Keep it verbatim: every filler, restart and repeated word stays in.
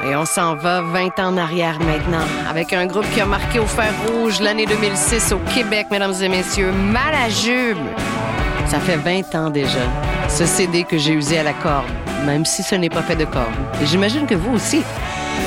Et on s'en va vingt ans en arrière maintenant, avec un groupe qui a marqué au fer rouge l'année deux mille six au Québec, mesdames et messieurs, Malajube. Ça fait vingt ans déjà, ce C D que j'ai usé à la corde, même si ce n'est pas fait de corde. Et j'imagine que vous aussi.